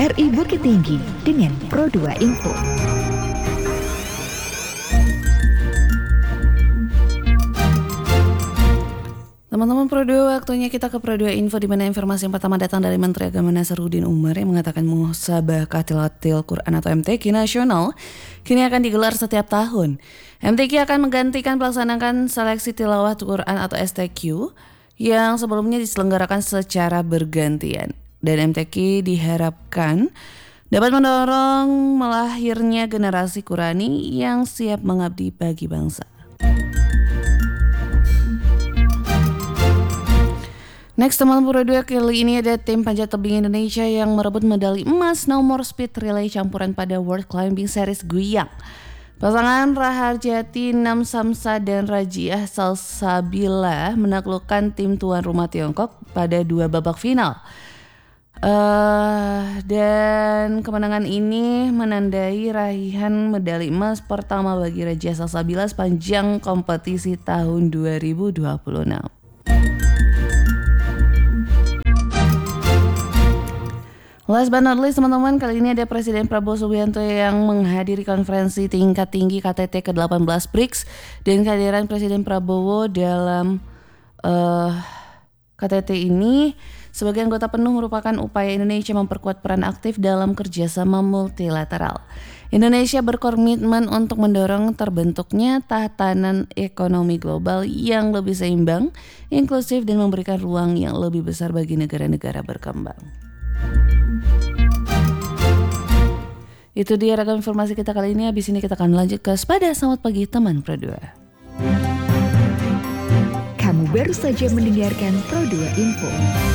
RI Bukit Tinggi dengan Pro 2 Info. Teman-teman Pro 2, waktunya kita ke Pro 2 Info, di mana informasi yang pertama datang dari Menteri Agama Nasaruddin Umar yang mengatakan Musabaqah Tilawatil Quran atau MTQ nasional kini akan digelar setiap tahun. MTQ akan menggantikan pelaksanaan seleksi tilawah Quran atau STQ yang sebelumnya diselenggarakan secara bergantian. Dan MTQ diharapkan dapat mendorong melahirnya generasi Qurani yang siap mengabdi bagi bangsa. Next, teman Pro 2, kali ini ada tim panjat tebing Indonesia yang merebut medali emas nomor speed relay campuran pada World Climbing Series Guiyang. Pasangan Raharjati Namsamsa dan Rajiah Salsabila menaklukkan tim tuan rumah Tiongkok pada 2 babak final. Dan kemenangan ini menandai raihan medali emas pertama bagi Rajiah Salsabila sepanjang kompetisi tahun 2026. Last but not least, teman-teman, kali ini ada Presiden Prabowo Subianto yang menghadiri konferensi tingkat tinggi KTT ke-18 BRICS. Dan kehadiran Presiden Prabowo dalam KTT ini sebagai anggota penuh merupakan upaya Indonesia memperkuat peran aktif dalam kerjasama multilateral. Indonesia berkomitmen untuk mendorong terbentuknya tatanan ekonomi global yang lebih seimbang, inklusif, dan memberikan ruang yang lebih besar bagi negara-negara berkembang. Itu dia ragam informasi kita kali ini. Habis ini kita akan lanjut ke Sepada. Selamat pagi teman Pro 2. Kamu baru saja mendengarkan Pro 2 Info.